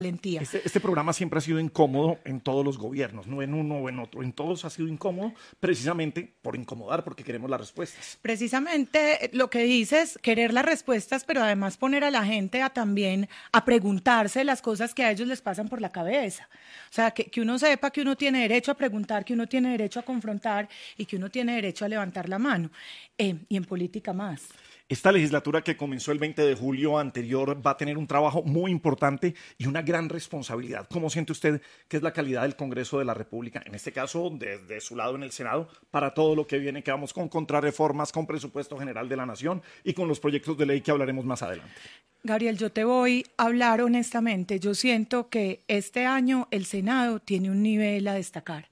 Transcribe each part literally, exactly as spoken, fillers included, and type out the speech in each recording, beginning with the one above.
valentía. Este, este programa siempre ha sido incómodo en todos los gobiernos, no en uno o en otro. En todos ha sido incómodo precisamente por incomodar, porque queremos las respuestas. Precisamente lo que dices, querer las respuestas, pero además poner a la gente a también a preguntarse las cosas que a ellos les pasan por la cabeza. O sea, que, que uno sepa que uno tiene derecho a preguntar, que uno tiene derecho a confrontar y que uno tiene derecho a levantar la mano. Eh, y en política más. Esta legislatura que comenzó el veinte de julio anterior va a tener un trabajo muy importante y una gran responsabilidad. ¿Cómo siente usted que es la calidad del Congreso de la República? En este caso, desde su lado en el Senado, para todo lo que viene, que vamos con contrarreformas, con presupuesto general de la Nación y con los proyectos de ley que hablaremos más adelante. Gabriel, yo te voy a hablar honestamente. Yo siento que este año el Senado tiene un nivel a destacar.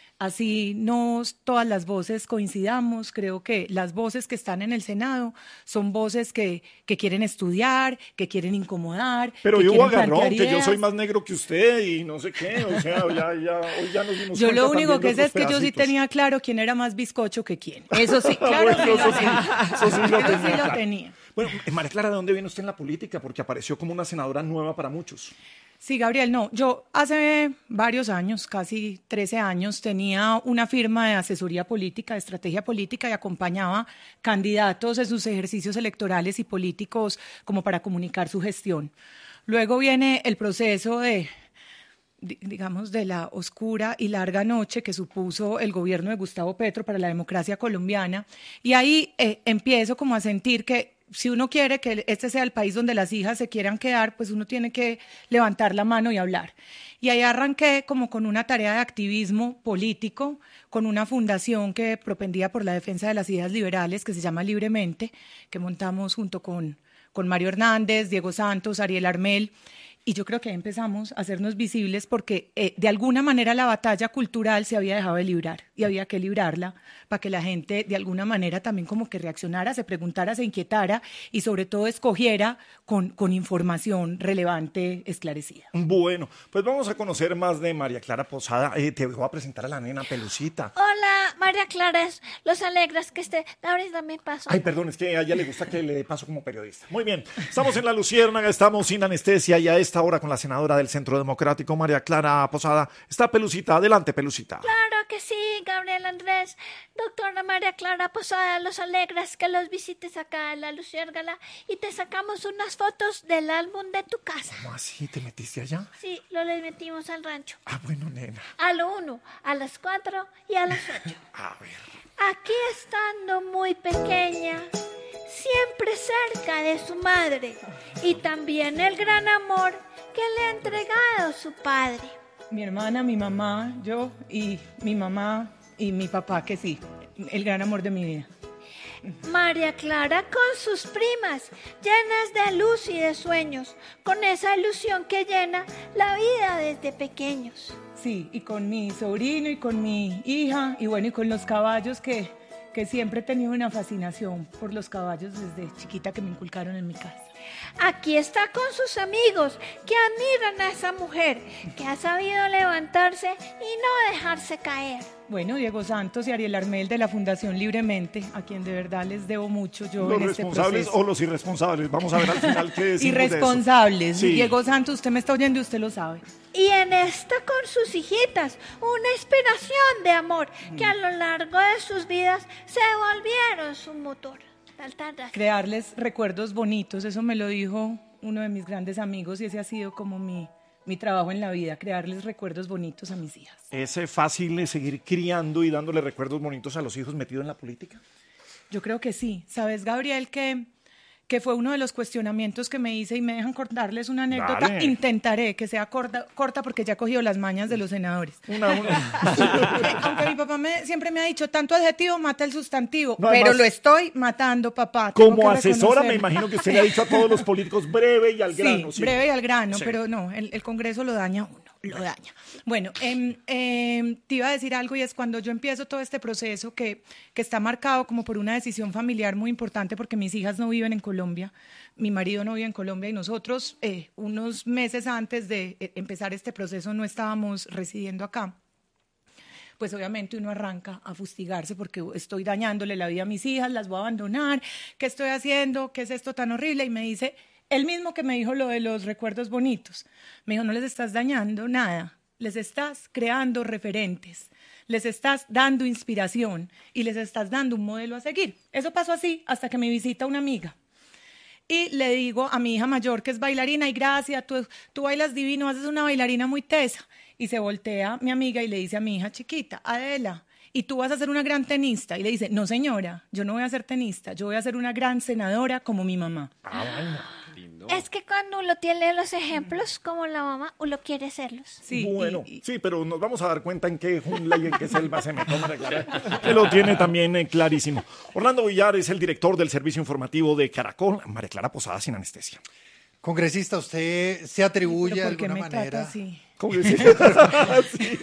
Así no todas las voces coincidamos, creo que las voces que están en el Senado son voces que, que quieren estudiar, que quieren incomodar. Pero que yo quieren agarrón, que ideas. Yo soy más negro que usted y no sé qué, o sea, ya, ya, hoy ya nos dimos Yo cuenta lo único que también de sé es otros que yo sí pedacitos. tenía claro quién era más bizcocho que quién. Eso sí, claro, Bueno, sí eso lo sí, tenía. eso sí lo Eso tenía sí lo claro. tenía. Bueno, María Clara, ¿de dónde viene usted en la política? Porque apareció como una senadora nueva para muchos. Sí, Gabriel, no, yo hace varios años, casi trece años, tenía una firma de asesoría política, de estrategia política y acompañaba candidatos en sus ejercicios electorales y políticos como para comunicar su gestión. Luego viene el proceso de, digamos, de la oscura y larga noche que supuso el gobierno de Gustavo Petro para la democracia colombiana y ahí eh, empiezo como a sentir que si uno quiere que este sea el país donde las hijas se quieran quedar, pues uno tiene que levantar la mano y hablar. Y ahí arranqué como con una tarea de activismo político, con una fundación que propendía por la defensa de las ideas liberales, que se llama Libremente, que montamos junto con, con Mario Hernández, Diego Santos, Ariel Armel. Y yo creo que ahí empezamos a hacernos visibles porque eh, de alguna manera la batalla cultural se había dejado de librar y había que librarla para que la gente de alguna manera también como que reaccionara, se preguntara, se inquietara y sobre todo escogiera con, con información relevante, esclarecida. Bueno, pues vamos a conocer más de María Clara Posada. Eh, te voy a presentar a la nena Pelucita. Hola, María Clara, los alegras que esté. Ahorita me paso. Ay, perdón, es que a ella le gusta que le dé paso como periodista. Muy bien, estamos en La Luciérnaga, estamos sin anestesia y a esta hora con la senadora del Centro Democrático, María Clara Posada. Está Pelucita, adelante, Pelucita. Claro que sí, Gabriel Andrés. Doctora María Clara Posada, los alegras que los visites acá en La Luciérnaga y te sacamos unas fotos del álbum de tu casa. ¿Cómo así? ¿Te metiste allá? Sí, lo le metimos al rancho. Ah, bueno, nena. A lo uno, a las cuatro y a las ocho. A ver. Aquí estando muy pequeña, siempre cerca de su madre y también el gran amor que le ha entregado su padre. Mi hermana, mi mamá, yo y mi mamá y mi papá, que sí, el gran amor de mi vida. María Clara con sus primas, llenas de luz y de sueños, con esa ilusión que llena la vida desde pequeños. Sí, y con mi sobrino y con mi hija, y bueno, y con los caballos que, que siempre he tenido una fascinación por los caballos desde chiquita que me inculcaron en mi casa. Aquí está con sus amigos que admiran a esa mujer que ha sabido levantarse y no dejarse caer. Bueno, Diego Santos y Ariel Armel de la Fundación Libremente, a quien de verdad les debo mucho yo ¿Los en este responsables proceso. o los irresponsables? Vamos a ver al final qué decimos Irresponsables. de eso. Sí. Diego Santos, usted me está oyendo y usted lo sabe. Y en esta con sus hijitas, una inspiración de amor que a lo largo de sus vidas se volvieron su motor. Crearles recuerdos bonitos, eso me lo dijo uno de mis grandes amigos y ese ha sido como mi, mi trabajo en la vida, crearles recuerdos bonitos a mis hijas. ¿Es fácil seguir criando y dándole recuerdos bonitos a los hijos metidos en la política? Yo creo que sí. ¿Sabes, Gabriel, que, que fue uno de los cuestionamientos que me hice y me dejan contarles una anécdota? Dale. Intentaré que sea corta, corta porque ya he cogido las mañas de los senadores. Una, una. Aunque mi papá me, siempre me ha dicho, tanto adjetivo mata el sustantivo, No, pero además, lo estoy matando, papá. Tengo Como que asesora, me reconocerlo. imagino que usted le ha dicho a todos los políticos breve y al Sí, grano. Sí, breve y al grano, Sí. pero no, el, el Congreso lo daña a uno, lo daña. Bueno, eh, eh, te iba a decir algo y es cuando yo empiezo todo este proceso que, que está marcado como por una decisión familiar muy importante porque mis hijas no viven en Colombia, mi marido no vive en Colombia y nosotros eh, unos meses antes de eh, empezar este proceso no estábamos residiendo acá. Pues obviamente uno arranca a fustigarse porque estoy dañándole la vida a mis hijas, las voy a abandonar, ¿qué estoy haciendo? ¿Qué es esto tan horrible? Y me dice, El mismo que me dijo lo de los recuerdos bonitos. Me dijo, no les estás dañando nada, les estás creando referentes, les estás dando inspiración y les estás dando un modelo a seguir. Eso pasó así hasta que me visita una amiga. Y le digo a mi hija mayor, que es bailarina, y gracias, tú, tú bailas divino, haces una bailarina muy tesa. Y se voltea mi amiga y le dice a mi hija chiquita, Adela, ¿y tú vas a ser una gran tenista? Y le dice, no señora, yo no voy a ser tenista, yo voy a ser una gran senadora como mi mamá. Ah, bueno. Lindo. Es que cuando uno tiene los ejemplos como la mamá, uno quiere serlos. Sí, Bueno, y- y- sí, pero nos vamos a dar cuenta en qué jungla y en qué selva se metió María Clara, que lo tiene también eh, clarísimo. Orlando Villar es el director del servicio informativo de Caracol. María Clara Posada sin anestesia. Congresista, usted se atribuye pero de ¿por qué alguna me trata manera. así? Congresista. sí,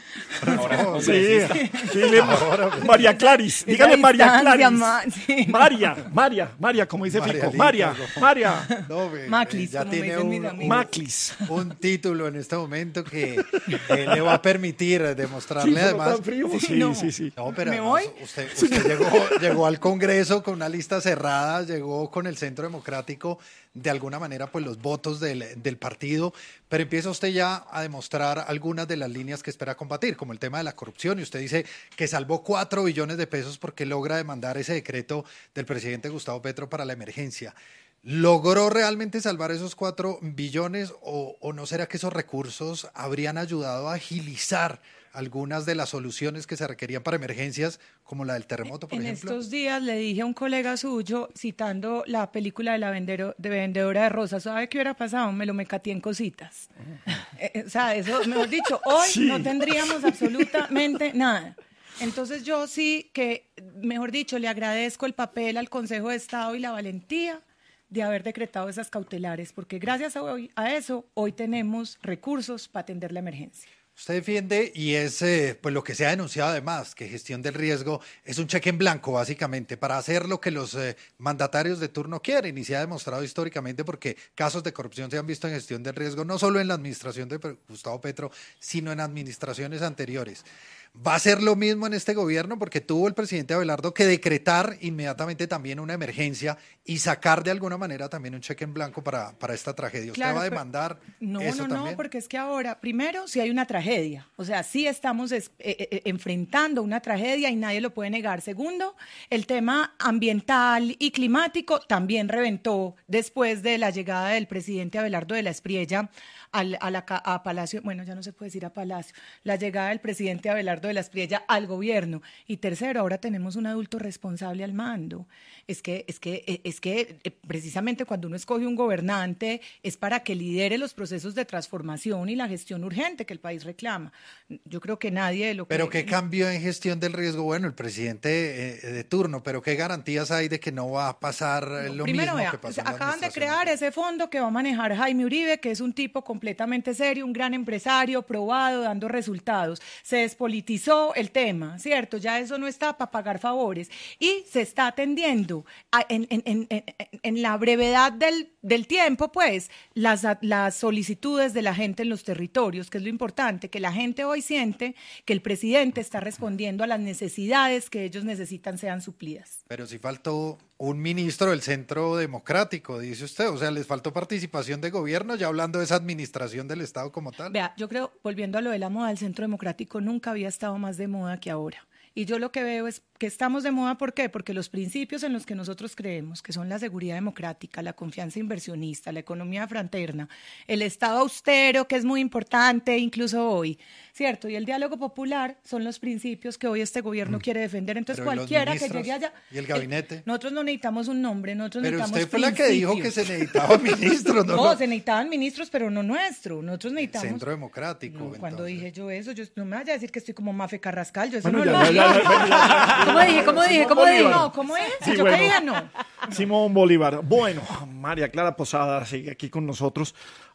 No, sí, dile, María Claris, Esa dígale María distancia, Claris. ma- sí. María, María, María, como dice María Fico. Linda, María, no. María. No, ve, Maclis, ya como me tiene dicen mis un, amigos. un- Maclis. un título en este momento que eh, le va a permitir Sí, demostrarle solo además. tan frío. Sí, no. sí, sí. No, pero ¿Me además voy? usted, usted llegó, llegó al Congreso con una lista cerrada, llegó con el Centro Democrático, de alguna manera, pues los votos del, del partido, pero empieza usted ya a demostrar algunas de las líneas que espera combatir, como el tema de la corrupción, y usted dice que salvó cuatro billones de pesos porque logra demandar ese decreto del presidente Gustavo Petro para la emergencia. ¿Logró realmente salvar esos cuatro billones o, o no será que esos recursos habrían ayudado a agilizar algunas de las soluciones que se requerían para emergencias, como la del terremoto, por en ejemplo? estos días le dije a un colega suyo, citando la película de la vendero- de vendedora de rosas, ¿sabe qué hubiera pasado? Me lo mecateé en cositas. Eh, eh, o sea, eso, mejor dicho, hoy Sí. no tendríamos absolutamente nada. Entonces yo sí que, mejor dicho, le agradezco el papel al Consejo de Estado y la valentía de haber decretado esas cautelares, porque gracias a, hoy, a eso hoy tenemos recursos para atender la emergencia. Usted defiende, y es eh, pues lo que se ha denunciado además, que gestión del riesgo es un cheque en blanco, básicamente, para hacer lo que los eh, mandatarios de turno quieren, y se ha demostrado históricamente porque casos de corrupción se han visto en gestión del riesgo, no solo en la administración de Gustavo Petro, sino en administraciones anteriores. ¿Va a ser lo mismo en este gobierno? Porque tuvo el presidente Abelardo que decretar inmediatamente también una emergencia y sacar de alguna manera también un cheque en blanco para, para esta tragedia. ¿Usted Claro, va a pero- demandar No, eso no, también? no, porque es que ahora, primero, si hay una tragedia, o sea, sí estamos es- eh, eh, enfrentando una tragedia y nadie lo puede negar. Segundo, el tema ambiental y climático también reventó después de la llegada del presidente Abelardo de la Espriella al, a, la, ca- a Palacio, bueno, ya no se puede decir a Palacio, la llegada del presidente Abelardo de la Espriella al gobierno. Y tercero, ahora tenemos un adulto responsable al mando. Es que, es que, eh, es que eh, precisamente cuando uno escoge un gobernante es para que lidere los procesos de transformación y la gestión urgente que el país reclama. Yo creo que nadie de lo que... ¿Pero qué cambió en gestión del riesgo? Bueno, el presidente eh, de turno, pero ¿qué garantías hay de que no va a pasar eh, lo Primero, mismo vea, que pasó en la acaban de administración crear anterior? ese fondo que va a manejar Jaime Uribe, que es un tipo completamente serio, un gran empresario, probado, dando resultados. Se despolitizó el tema, ¿cierto? Ya eso no está para pagar favores. Y se está atendiendo a- en, en- en- en- en la brevedad del, del tiempo, pues, las, las solicitudes de la gente en los territorios, que es lo importante, que la gente hoy siente que el presidente está respondiendo a las necesidades que ellos necesitan sean suplidas. Pero si faltó un ministro del Centro Democrático, dice usted, o sea, les faltó participación de gobierno, ya hablando de esa administración del Estado como tal. Vea, yo creo, volviendo a lo de la moda, el Centro Democrático nunca había estado más de moda que ahora. Y yo lo que veo es que estamos de moda, ¿por qué? Porque los principios en los que nosotros creemos, que son la seguridad democrática, la confianza inversionista, la economía fraterna, el Estado austero, que es muy importante incluso hoy, ¿cierto? Y el diálogo popular son los principios que hoy este gobierno quiere defender. Entonces, Pero ¿y los cualquiera que ministros llegue allá... y el gabinete? nosotros no necesitamos un nombre, nosotros Pero necesitamos usted fue la que dijo que principios. se necesitaban ministros, ¿no? No, No, se necesitaban ministros, pero no nuestro. Nosotros necesitamos... Centro Democrático. No, cuando entonces. dije yo eso, yo no me vaya a decir que estoy como Mafe Carrascal, yo eso Bueno, no ya, lo ya, digo. ya, ya, ya, ya. ¿Cómo dije? ¿Cómo dije? Simón ¿Cómo dije? Bolívar. No, ¿cómo es? Sí, yo bueno. qué dije no. Simón Bolívar. Bueno, María Clara Posada sigue aquí con nosotros.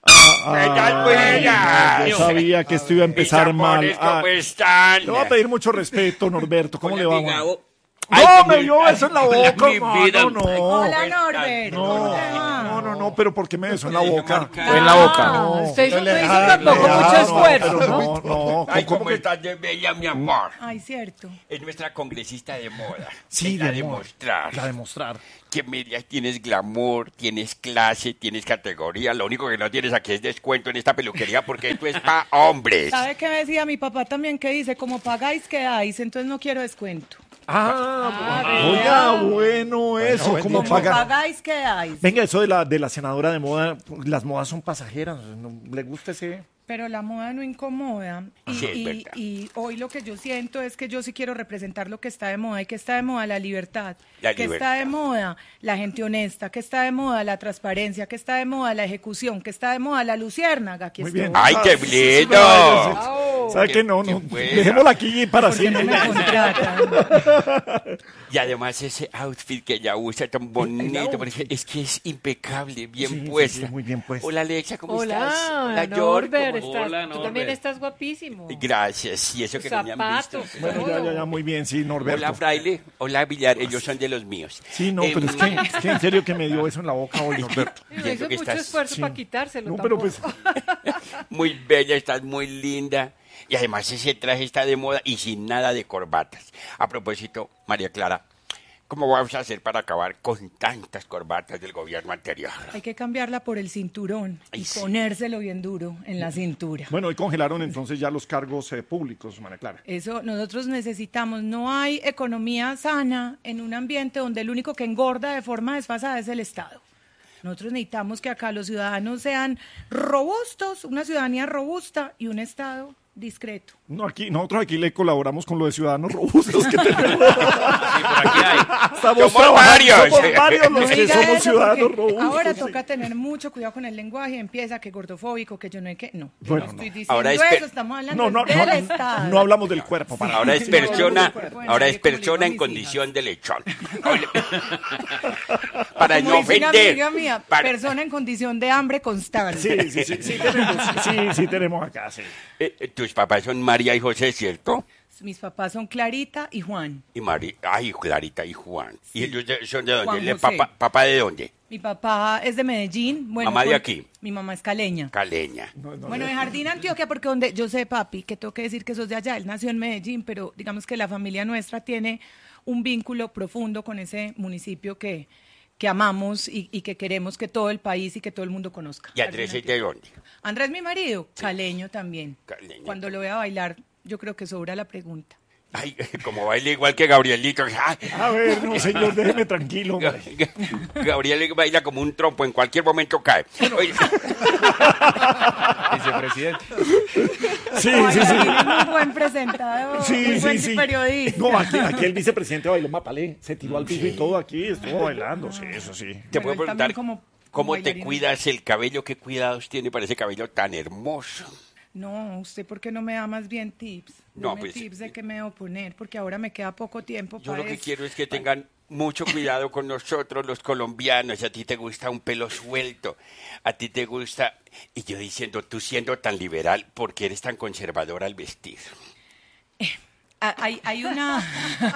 tal, buena? Yo sabía que esto iba a empezar Mis mal. amores, Ah, ¿cómo están? le voy a pedir mucho respeto, Norberto. ¿Cómo Hola, le va? mi Juan? Gabo. Ay, No, ¿cómo me dio estás? beso en la Hola, boca, mi vida. hermano, no. Hola, Norbert. No, ¿Cómo te va? no, no, no, pero ¿por qué me besó en la boca? Fue en la boca. Ah, Usted hizo, no Le hizo dejaron- tampoco le mucho dejaron- esfuerzo, pero ¿no? no, no. Ay, ¿cómo ¿cómo que- estás de bella, mi amor? Ay, cierto. Es nuestra congresista de moda. Sí, Venga a de amor. demostrar La demostrar. que medias tienes glamour, tienes clase, tienes categoría. Lo único que no tienes aquí es descuento en esta peluquería porque esto es para hombres. ¿Sabe qué decía mi papá también? Que dice, como pagáis, quedáis, entonces no quiero descuento. Ah, oiga, bueno eso, buen ¿cómo dicho. Como paga? pagáis, quedáis. Venga, eso de la, de la senadora de moda, las modas son pasajeras, ¿no le gusta ese? Pero la moda no incomoda. Y, Sí, es y- verdad. y hoy lo que yo siento es que yo sí quiero representar lo que está de moda. ¿Y que está de moda? La libertad. La que libertad. está de moda? La gente honesta. Que está de moda? La transparencia. Que está de moda? La ejecución. Que está de moda? La luciérnaga. Aquí Muy estoy. bien. ¡Ay, qué Ah, sí, sí, sí, lindo! sí. ¿Sabe Qué- qué? No, qué no. buena. Dejémosla aquí para Porque no siempre. me contratan. Y además ese outfit que ella usa tan bonito, porque es que es impecable, bien Sí, sí, puesta. sí, muy bien puesta. Hola Alexa, ¿cómo estás? Hola, George, Norbert, ¿cómo- estás- Hola, tú también Norbert. estás guapísimo. Gracias, y eso que no me han visto. Zapatos. Bueno, ya, ya, ya, muy bien, sí, Norberto. Hola Fraile, hola Villar, ellos son de los míos. Sí, no, Em, pero es que, es que en serio que me dio eso en la boca hoy, Norberto. Y no Siento hizo que mucho estás- esfuerzo sí. para quitárselo. No, pero pues, tampoco. Muy bella, estás muy linda. Y además ese traje está de moda y sin nada de corbatas. A propósito, María Clara, ¿cómo vamos a hacer para acabar con tantas corbatas del gobierno anterior? Hay que cambiarla por el cinturón y Ay, sí. ponérselo bien duro en la cintura. bueno, hoy congelaron entonces ya los cargos eh, públicos, María Clara. Eso nosotros necesitamos. No hay economía sana en un ambiente donde el único que engorda de forma desfasada es el Estado. Nosotros necesitamos que acá los ciudadanos sean robustos, una ciudadanía robusta y un Estado discreto. No, aquí, nosotros aquí le colaboramos con lo de ciudadanos robustos que tenemos. Sí, por aquí hay. Estamos Somos trabajando, varios. somos varios los No que diga somos eso, ciudadanos porque robustos. ahora sí. toca tener mucho cuidado con el lenguaje. Empieza que gordofóbico, que yo no hay que. No, yo Bueno, no estoy no. diciendo Ahora es eso, per- estamos hablando No, no, del no, Estado. no hablamos del cuerpo. Para Ahora es Sí, persona, bueno, ahora nadie es como le persona en digo a mis condición de lechón. Hola. Para Como no dice una ofender. amiga mía, Para- persona en condición de hambre constante. Sí, sí, sí, sí, tenemos, sí, sí tenemos acá, sí. Eh, eh, tus papás son María y José, ¿cierto? Mis papás son Clarita y Juan. Y María, ay, Clarita y Juan. ¿Y ellos de- son de dónde? Juan ¿Le- José. papá, ¿Papá de dónde? Mi papá es de Medellín. Bueno, Mamá de con- aquí. Mi mamá es caleña. Caleña. Bueno, de Jardín, Antioquia, porque donde yo sé, papi, que tengo que decir que sos de allá. Él nació en Medellín, pero digamos que la familia nuestra tiene un vínculo profundo con ese municipio que, que amamos y, y que queremos que todo el país y que todo el mundo conozca. ¿Y Andrés es de dónde? Andrés, mi marido, caleño también. Caleño Cuando lo vea bailar, yo creo que sobra la pregunta. Ay, como baila igual que Gabrielito. Ay, A ver, no, señor, déjeme tranquilo. hombre. Gabriel baila como un trompo, en cualquier momento cae. Oye, Vicepresidente. Sí, Ay, sí, sí. Jardín es muy buen presentador, Sí, muy sí, buen sí. periodista. No, aquí, aquí el vicepresidente bailó mapalé, se tiró al piso y todo aquí, estuvo bailando, sí, eso sí. te Bueno, puedo él también preguntar, como- como ¿cómo te bailarín. cuidas el cabello? ¿Qué cuidados tiene para ese cabello tan hermoso? No, ¿usted por qué no me da más bien tips? No, Deme pues, tips de qué me debo poner, porque ahora me queda poco tiempo Yo para lo que eso. quiero es que tengan mucho cuidado con nosotros los colombianos. A ti te gusta un pelo suelto, a ti te gusta... Y yo diciendo, tú siendo tan liberal, ¿por qué eres tan conservador al vestir? Ah, Hay, hay una...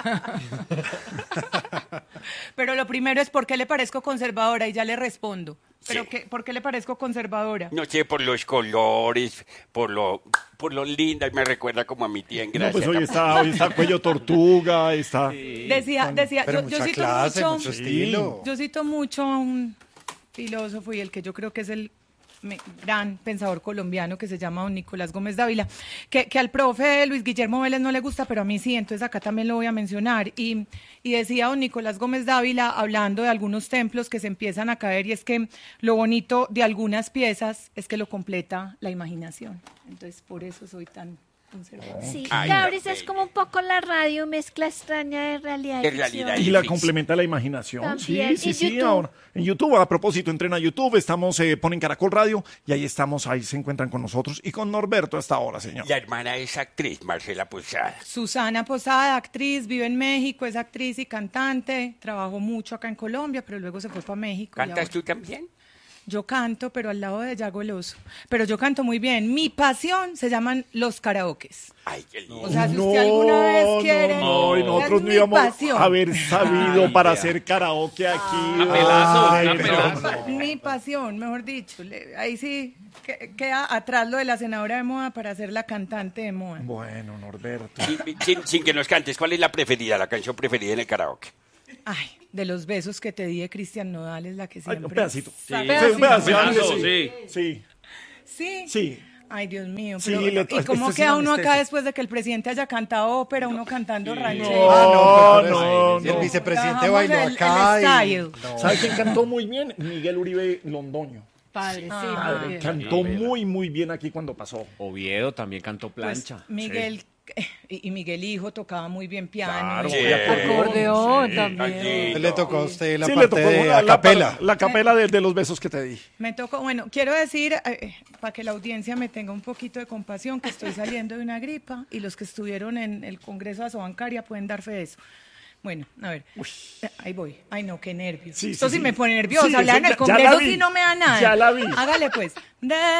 Pero lo primero es, ¿por qué le parezco conservadora? Y ya le respondo. ¿Pero Sí. qué, por qué le parezco conservadora? No sé, por los colores, por lo, por lo linda, me recuerda como a mi tía en No, Gracia. pues hoy está, hoy está cuello tortuga, está... Decía, decía, Pero yo, yo mucha cito clase, mucho... mucho estilo. Yo cito mucho a un filósofo y el que yo creo que es el me- gran pensador colombiano que se llama don Nicolás Gómez Dávila, que, que al profe Luis Guillermo Vélez no le gusta, pero a mí sí, entonces acá también lo voy a mencionar. Y, y decía don Nicolás Gómez Dávila, hablando de algunos templos que se empiezan a caer, y es que lo bonito de algunas piezas es que lo completa la imaginación. Entonces, por eso soy tan conservadora. Sí, Ay, Gabris tan es bella. como un poco la radio, mezcla extraña de realidad. y De ficción. realidad Y la Difícil. complementa la imaginación. También. Sí, sí, ¿Y sí. YouTube? Ahora, en YouTube, a propósito, entren a YouTube, estamos, eh, ponen Caracol Radio y ahí estamos, ahí se encuentran con nosotros y con Norberto hasta ahora, señor. La hermana es actriz, Marcela Posada. Susana Posada, actriz, vive en México, es actriz y cantante, trabajó mucho acá en Colombia, pero luego se fue para México. y ¿Cantas ahora- tú también? Yo canto, pero al lado de Yago el Oso. Pero yo canto muy bien. Mi pasión se llaman los karaokes. Ay, qué lindo. O sea, si usted alguna vez quiere... No, y nosotros es no mi íbamos pasión. a haber sabido Ay, para vea. hacer karaoke aquí. A pelazos, Ay, a no, pelazos. no. Mi pasión, mejor dicho. Le- ahí sí que- queda atrás lo de la senadora de moda para ser la cantante de moda. Bueno, Norberto. Sin, sin- sin que nos cantes, ¿cuál es la preferida, la canción preferida en el karaoke? Ay, de los besos que te di de Cristian Nodal es la que Ay, siempre... un pedacito. Sí, Un Sí, pedacito. un pedacito, Pedazo, sí. sí. Sí, Sí. sí. Ay, Dios mío. Sí, Pero, le- ¿y cómo esto es queda una uno acá anestesia. después de que el presidente haya cantado ópera, uno cantando ranchero? No, Ah, no, pero no, el no. vicepresidente Bajamos bailó el- acá el y... style. No. ¿Sabe quién cantó muy bien? Miguel Uribe Londoño. Padre, sí, Ah, muy bien. Cantó muy, muy bien aquí cuando pasó. Oviedo también cantó Pues, plancha. Miguel y, y Miguel Hijo tocaba muy bien piano. Claro, y- Sí. de acuerdo. Acordeón Sí, también. Tantito. Le tocó a usted la Sí, le parte tocó de la, a la- capela. La, capela de, de los besos que te di. Me tocó, bueno, quiero decir, eh, para que la audiencia me tenga un poquito de compasión, que estoy saliendo de una gripa y los que estuvieron en el Congreso de Asobancaria pueden dar fe de eso. Bueno, a ver, eh, ahí voy. Ay, no, qué nervios. Sí, Esto sí, sí, sí. me pone nerviosa. Sí, Hablar eso en el ya- ya la Congreso vi, sí no me da nada. ya la vi. Hágale pues. De